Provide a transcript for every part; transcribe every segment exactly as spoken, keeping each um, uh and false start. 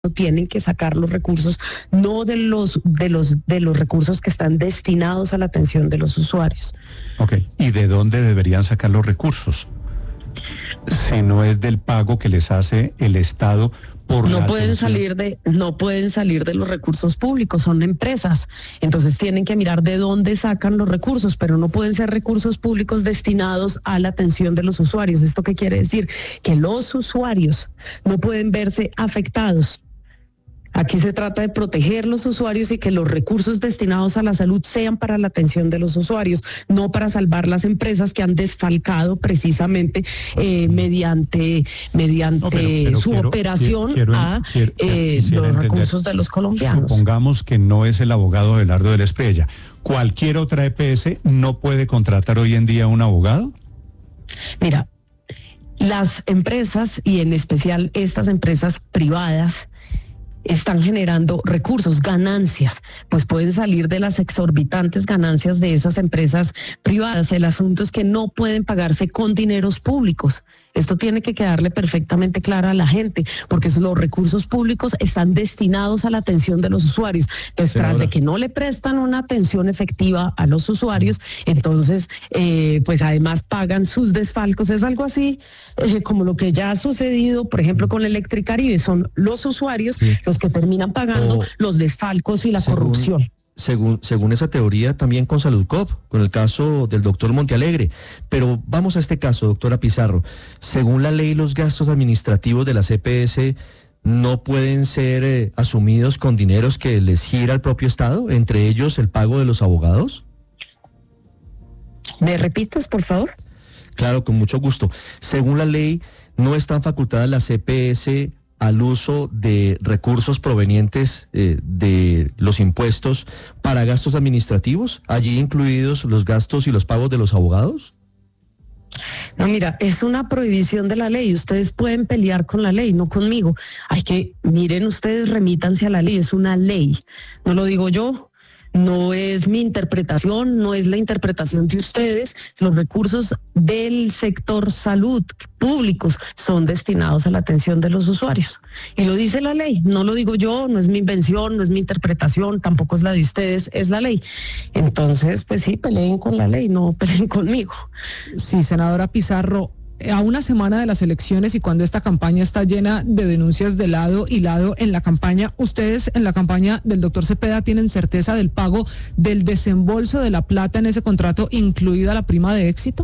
tienen que sacar los recursos, no de los, de los, de los recursos que están destinados a la atención de los usuarios. Ok, ¿y de dónde deberían sacar los recursos? Si no es del pago que les hace el Estado por no la pueden atención. salir de no pueden salir de los recursos públicos, son empresas, entonces tienen que mirar de dónde sacan los recursos, pero no pueden ser recursos públicos destinados a la atención de los usuarios. ¿Esto qué quiere decir? Que los usuarios no pueden verse afectados. Aquí se trata de proteger los usuarios y que los recursos destinados a la salud sean para la atención de los usuarios, no para salvar las empresas que han desfalcado precisamente eh, mediante, mediante no, pero, pero su quiero, operación quiero, a quiero, eh, los entender. recursos de los colombianos. Supongamos que no es el abogado Abelardo de la Espriella. ¿Cualquier otra E P S no puede contratar hoy en día un abogado? Mira, las empresas y en especial estas empresas privadas están generando recursos, ganancias, pues pueden salir de las exorbitantes ganancias de esas empresas privadas. El asunto es que no pueden pagarse con dineros públicos. Esto tiene que quedarle perfectamente claro a la gente, porque los recursos públicos están destinados a la atención de los usuarios. Entonces, tras de que no le prestan una atención efectiva a los usuarios, entonces, eh, pues además pagan sus desfalcos. Es algo así eh, como lo que ya ha sucedido, por ejemplo, con Electricaribe. Son los usuarios sí. los que terminan pagando o, los desfalcos y la según... corrupción. Según, según esa teoría, también con Saludcop, con el caso del doctor Montealegre. Pero vamos a este caso, doctora Pizarro. Según la ley, los gastos administrativos de las E P S no pueden ser eh, asumidos con dineros que les gira el propio Estado, entre ellos el pago de los abogados. ¿Me repites, por favor? Claro, con mucho gusto. Según la ley, no están facultadas las E P S al uso de recursos provenientes eh, de los impuestos para gastos administrativos, allí incluidos los gastos y los pagos de los abogados. No, mira, es una prohibición de la ley. Ustedes pueden pelear con la ley, no conmigo. Hay que, miren ustedes, remítanse a la ley, es una ley. No lo digo yo. No es mi interpretación, no es la interpretación de ustedes. Los recursos del sector salud públicos son destinados a la atención de los usuarios. Y lo dice la ley, no lo digo yo, no es mi invención, no es mi interpretación, tampoco es la de ustedes, es la ley. Entonces, pues sí, peleen con la ley, no peleen conmigo. Sí, senadora Pizarro, a una semana de las elecciones y cuando esta campaña está llena de denuncias de lado y lado en la campaña, ¿ustedes en la campaña del doctor Cepeda tienen certeza del pago del desembolso de la plata en ese contrato, incluida la prima de éxito?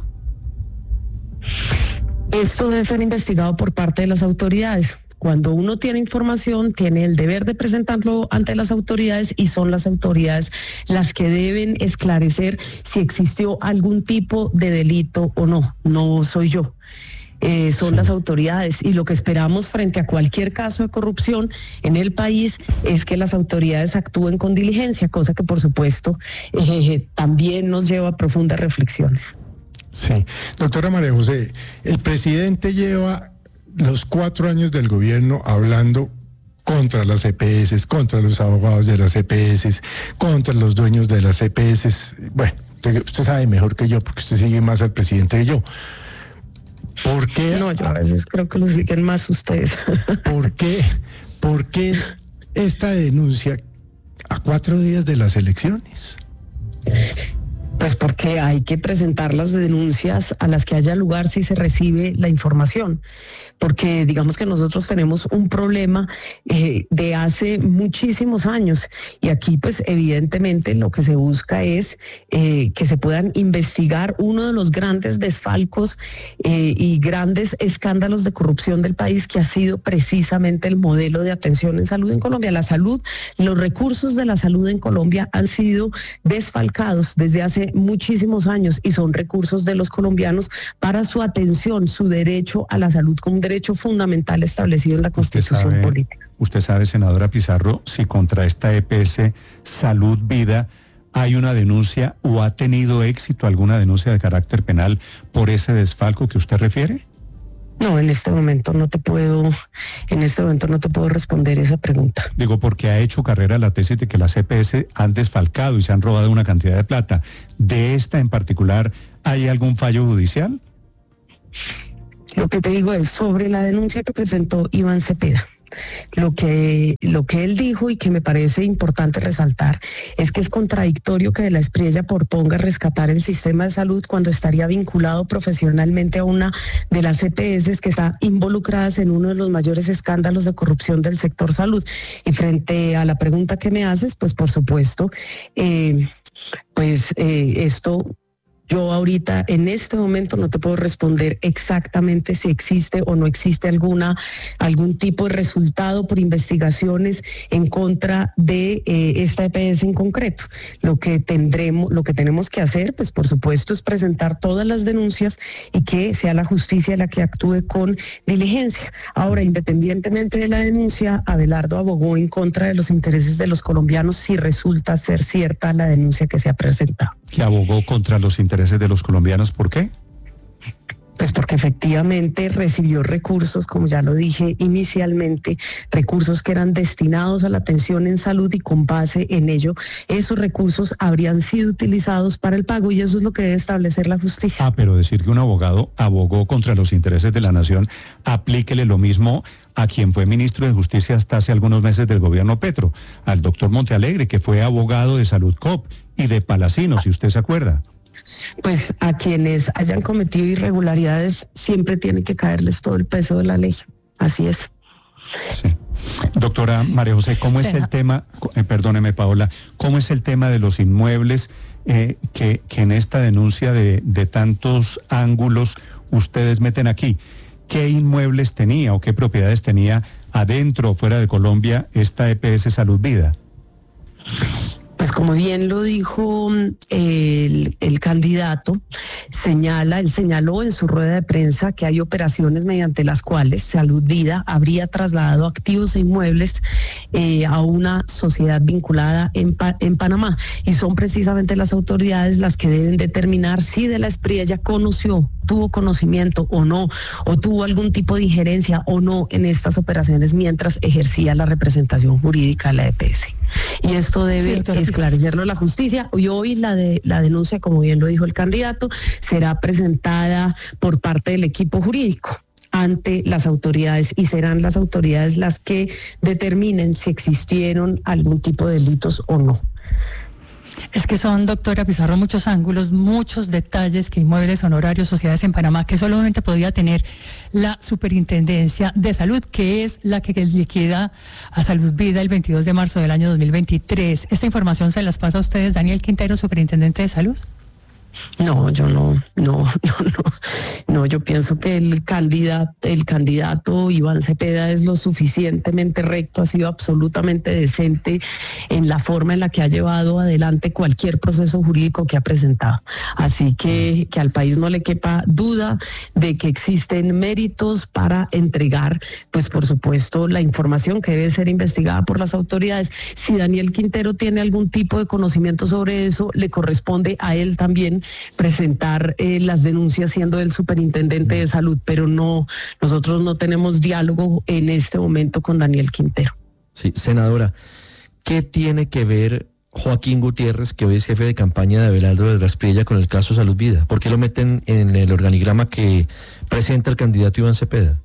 Esto debe ser investigado por parte de las autoridades. Cuando uno tiene información, tiene el deber de presentarlo ante las autoridades y son las autoridades las que deben esclarecer si existió algún tipo de delito o no. No soy yo. Eh, son sí. las autoridades, y lo que esperamos frente a cualquier caso de corrupción en el país es que las autoridades actúen con diligencia, cosa que por supuesto eh, también nos lleva a profundas reflexiones. Sí, doctora María José, el presidente lleva los cuatro años del gobierno hablando contra las E P S, contra los abogados de las E P S, contra los dueños de las E P S. Bueno, usted, usted sabe mejor que yo porque usted sigue más al presidente que yo. ¿Por qué? No, yo a veces creo que lo siguen más ustedes. ¿Por qué? ¿Por qué esta denuncia a cuatro días de las elecciones? Pues porque hay que presentar las denuncias a las que haya lugar si se recibe la información. Porque digamos que nosotros tenemos un problema eh, de hace muchísimos años y aquí pues evidentemente lo que se busca es eh, que se puedan investigar uno de los grandes desfalcos eh, y grandes escándalos de corrupción del país, que ha sido precisamente el modelo de atención en salud en Colombia. La salud, los recursos de la salud en Colombia han sido desfalcados desde hace muchísimos años y son recursos de los colombianos para su atención, su derecho a la salud como un derecho fundamental establecido en la Constitución usted sabe, política. Usted sabe, senadora Pizarro, si contra esta E P S Salud Vida hay una denuncia o ha tenido éxito alguna denuncia de carácter penal por ese desfalco que usted refiere. No, en este momento no te puedo, en este momento no te puedo responder esa pregunta. Digo, porque ha hecho carrera la tesis de que las E P S han desfalcado y se han robado una cantidad de plata. ¿De esta en particular hay algún fallo judicial? Lo que te digo es sobre la denuncia que presentó Iván Cepeda. Lo que, lo que él dijo y que me parece importante resaltar es que es contradictorio que de la Espriella proponga rescatar el sistema de salud cuando estaría vinculado profesionalmente a una de las E P S que está involucradas en uno de los mayores escándalos de corrupción del sector salud. Y frente a la pregunta que me haces, pues por supuesto, eh, pues eh, esto... Yo ahorita, en este momento, no te puedo responder exactamente si existe o no existe alguna algún tipo de resultado por investigaciones en contra de eh, esta E P S en concreto. Lo que tendremos, lo que tenemos que hacer, pues por supuesto, es presentar todas las denuncias y que sea la justicia la que actúe con diligencia. Ahora, independientemente de la denuncia, Abelardo abogó en contra de los intereses de los colombianos si resulta ser cierta la denuncia que se ha presentado. Que abogó contra los intereses de los colombianos, ¿por qué? Pues porque efectivamente recibió recursos, como ya lo dije inicialmente, recursos que eran destinados a la atención en salud y con base en ello, esos recursos habrían sido utilizados para el pago y eso es lo que debe establecer la justicia. Ah, pero decir que un abogado abogó contra los intereses de la nación, aplíquele lo mismo a quien fue ministro de Justicia hasta hace algunos meses del gobierno Petro, al doctor Montealegre, que fue abogado de Saludcop y de Palacino, si usted se acuerda. Pues a quienes hayan cometido irregularidades siempre tiene que caerles todo el peso de la ley. Así es. Sí. Doctora sí. María José, ¿cómo sí. es el tema, eh, perdóneme Paola, cómo es el tema de los inmuebles eh, que, que en esta denuncia de, de tantos ángulos ustedes meten aquí? ¿Qué inmuebles tenía o qué propiedades tenía adentro o fuera de Colombia esta E P S Salud Vida? Pues como bien lo dijo el, el candidato, señala, él señaló en su rueda de prensa que hay operaciones mediante las cuales Salud Vida habría trasladado activos e inmuebles eh, a una sociedad vinculada en, en Panamá. Y son precisamente las autoridades las que deben determinar si de la Espriella conoció, tuvo conocimiento o no, o tuvo algún tipo de injerencia o no en estas operaciones mientras ejercía la representación jurídica de la E P S. Y esto debe sí, esclarecerlo la justicia. Y hoy la, de, la denuncia, como bien lo dijo el candidato, será presentada por parte del equipo jurídico ante las autoridades y serán las autoridades las que determinen si existieron algún tipo de delitos o no. Es que son, doctora Pizarro, muchos ángulos, muchos detalles, que inmuebles, honorarios, sociedades en Panamá, que solamente podía tener la Superintendencia de Salud, que es la que liquida a Salud Vida el veintidós de marzo del año dos mil veintitrés. ¿Esta información se las pasa a ustedes, Daniel Quintero, Superintendente de Salud? No, yo no, no, no, no, no, yo pienso que el candidato, el candidato Iván Cepeda es lo suficientemente recto, ha sido absolutamente decente en la forma en la que ha llevado adelante cualquier proceso jurídico que ha presentado. Así que, que al país no le quepa duda de que existen méritos para entregar, pues por supuesto, la información que debe ser investigada por las autoridades. Si Daniel Quintero tiene algún tipo de conocimiento sobre eso, le corresponde a él también presentar eh, las denuncias siendo el superintendente de salud, pero no, nosotros no tenemos diálogo en este momento con Daniel Quintero. Sí, senadora, ¿qué tiene que ver Joaquín Gutiérrez, que hoy es jefe de campaña de Abelardo de la Espriella, con el caso Salud Vida? ¿Por qué lo meten en el organigrama que presenta el candidato Iván Cepeda?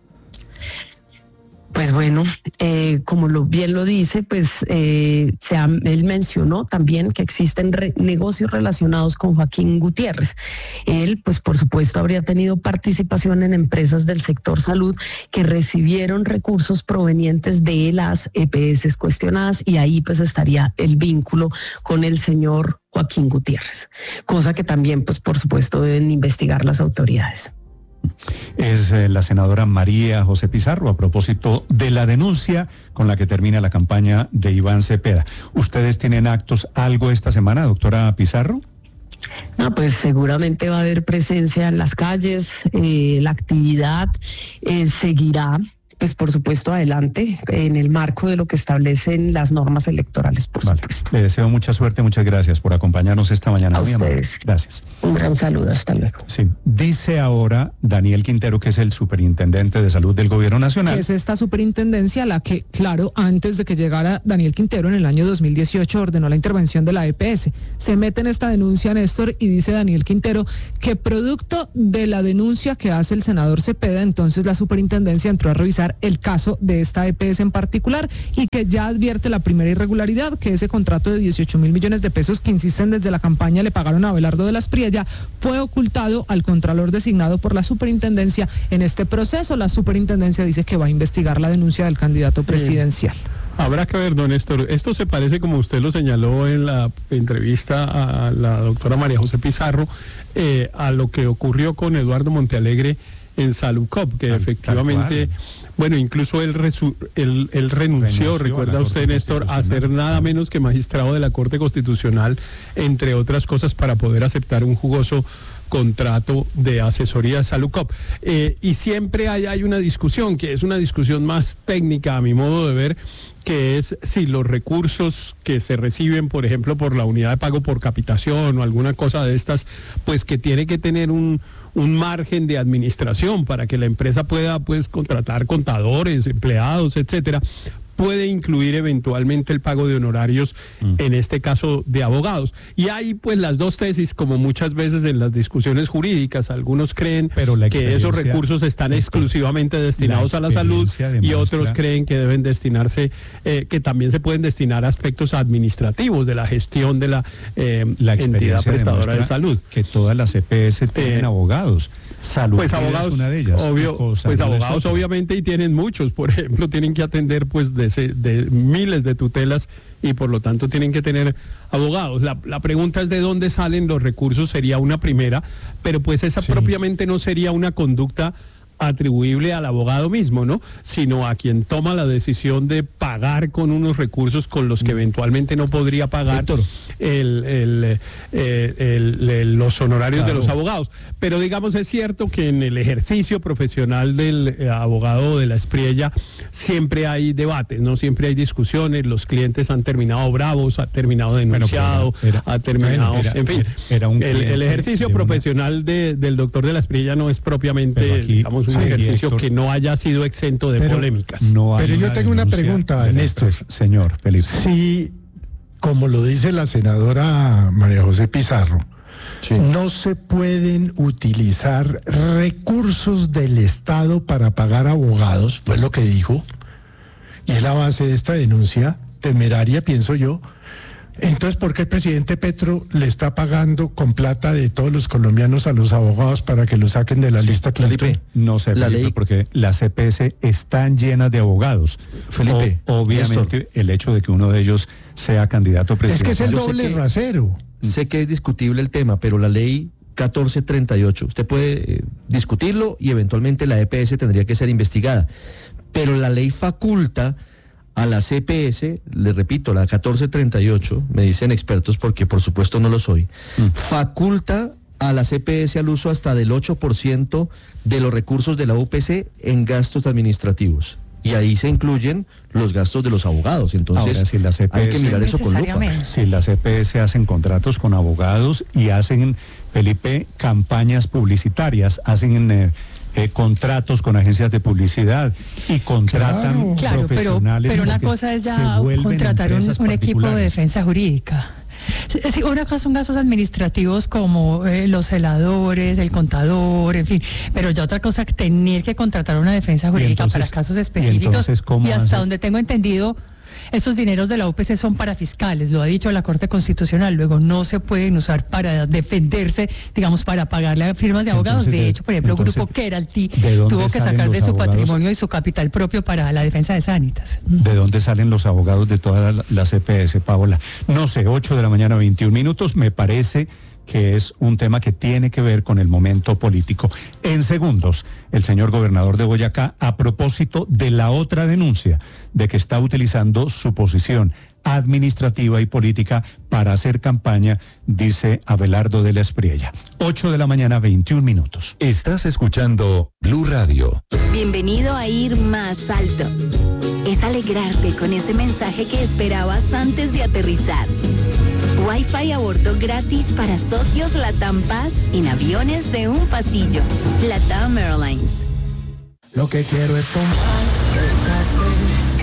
Pues bueno, eh, como lo, bien lo dice, pues eh, se ha, él mencionó también que existen re, negocios relacionados con Joaquín Gutiérrez. Él, pues por supuesto, habría tenido participación en empresas del sector salud que recibieron recursos provenientes de las E P S cuestionadas y ahí pues estaría el vínculo con el señor Joaquín Gutiérrez, cosa que también pues por supuesto deben investigar las autoridades. Es eh, la senadora María José Pizarro a propósito de la denuncia con la que termina la campaña de Iván Cepeda. ¿Ustedes tienen actos, algo esta semana, doctora Pizarro? No, pues seguramente va a haber presencia en las calles, eh, la actividad eh, seguirá. Pues por supuesto adelante en el marco de lo que establecen las normas electorales, por vale. supuesto. Le deseo mucha suerte, muchas gracias por acompañarnos esta mañana. A Muy ustedes. Amable. Gracias. Un gran saludo, hasta luego. Sí, dice ahora Daniel Quintero, que es el superintendente de salud del gobierno nacional. Es esta superintendencia la que, claro, antes de que llegara Daniel Quintero en el año dos mil dieciocho ordenó la intervención de la E P S. Se mete en esta denuncia, Néstor, y dice Daniel Quintero que producto de la denuncia que hace el senador Cepeda, entonces la superintendencia entró a revisar investigar el caso de esta E P S en particular y que ya advierte la primera irregularidad, que ese contrato de dieciocho mil millones de pesos que insisten desde la campaña le pagaron a Abelardo de la Espriella fue ocultado al contralor designado por la superintendencia en este proceso. La superintendencia dice que va a investigar la denuncia del candidato presidencial. Sí. Habrá que ver, don Néstor, esto se parece, como usted lo señaló en la entrevista a la doctora María José Pizarro, eh, a lo que ocurrió con Eduardo Montealegre en Saludcop, que tal, efectivamente, tal bueno, incluso él, resu, él, él renunció, renunció, recuerda usted, Néstor, a ser nada menos que magistrado de la Corte Constitucional, entre otras cosas, para poder aceptar un jugoso contrato de asesoría de Saludcop. Eh, y siempre hay, hay una discusión, que es una discusión más técnica, a mi modo de ver, que es si los recursos que se reciben, por ejemplo, por la unidad de pago por capitación o alguna cosa de estas, pues que tiene que tener un, un margen de administración para que la empresa pueda, pues, contratar contadores, empleados, etcétera, puede incluir eventualmente el pago de honorarios, mm. en este caso de abogados. Y hay pues las dos tesis, como muchas veces en las discusiones jurídicas, algunos creen que esos recursos están exclusivamente destinados la a la salud demuestra... y otros creen que deben destinarse, eh, que también se pueden destinar a aspectos administrativos de la gestión de la, eh, la entidad prestadora de salud. Que todas las E P S tienen eh, abogados. Salud pues abogados, es una de ellas. Obvio, pues abogados obviamente, y tienen muchos, por ejemplo, tienen que atender pues de, de miles de tutelas y por lo tanto tienen que tener abogados. La, la pregunta es de dónde salen los recursos, sería una primera, pero pues esa sí. propiamente no sería una conducta atribuible al abogado mismo, ¿no? Sino a quien toma la decisión de pagar con unos recursos con los que eventualmente no podría pagar el, el, eh, el, el, los honorarios claro. de los abogados. Pero digamos, es cierto que en el ejercicio profesional del eh, abogado de la Espriella siempre hay debates, ¿no? Siempre hay discusiones, los clientes han terminado bravos, ha terminado denunciado, bueno, era, ha terminado, era, en fin, era, era un el, el ejercicio de profesional una... de, del doctor de la Espriella no es propiamente, aquí, digamos, un sí, ejercicio Héctor, que no haya sido exento de pero, polémicas. No pero yo tengo una pregunta, Néstor. Señor Felipe. Si, como lo dice la senadora María José Pizarro, sí. no se pueden utilizar recursos del Estado para pagar abogados, fue lo que dijo, y es la base de esta denuncia temeraria, pienso yo. Entonces, ¿por qué el presidente Petro le está pagando con plata de todos los colombianos a los abogados para que lo saquen de la sí, lista Clinton? No sé, Felipe, la ley... porque las E P S están llenas de abogados. Felipe, o, obviamente Néstor. El hecho de que uno de ellos sea candidato presidencial. Es que es el Yo doble sé que, rasero. Sé que es discutible el tema, pero la ley catorce treinta y ocho, usted puede eh, discutirlo y eventualmente la E P S tendría que ser investigada. Pero la ley faculta a la C P S, le repito, la catorce treinta y ocho, me dicen expertos porque por supuesto no lo soy, mm. faculta a la C P S al uso hasta del ocho por ciento de los recursos de la U P C en gastos administrativos. Y ahí se incluyen los gastos de los abogados. Entonces, ahora, si la C P S, hay que mirar eso con lupa. Si las C P S hacen contratos con abogados y hacen, Felipe, campañas publicitarias, hacen... Eh, Eh, contratos con agencias de publicidad y contratan claro, profesionales. Pero, pero una cosa es ya contratar un, un equipo de defensa jurídica. Sí, una cosa son gastos administrativos como eh, los celadores, el contador, en fin, pero ya otra cosa tener que contratar una defensa jurídica entonces, para casos específicos y, y hasta hace? donde tengo entendido estos dineros de la U P C son para fiscales, lo ha dicho la Corte Constitucional, luego no se pueden usar para defenderse, digamos, para pagarle a firmas de abogados. Entonces, de hecho, por ejemplo, el Grupo Keralty tuvo que sacar de su abogados? patrimonio y su capital propio para la defensa de Sanitas. ¿De dónde salen los abogados de todas las C P S, Paola? No sé, ocho de la mañana, veintiún minutos, me parece que es un tema que tiene que ver con el momento político. En segundos, el señor gobernador de Boyacá, a propósito de la otra denuncia de que está utilizando su posición administrativa y política para hacer campaña, dice Abelardo de la Espriella. ocho de la mañana, veintiún minutos. Estás escuchando Blue Radio. Bienvenido a Ir Más Alto. Es alegrarte con ese mensaje que esperabas antes de aterrizar. Wi-Fi a bordo gratis para socios Latam Paz en aviones de un pasillo. Latam Airlines. Lo que quiero es tomar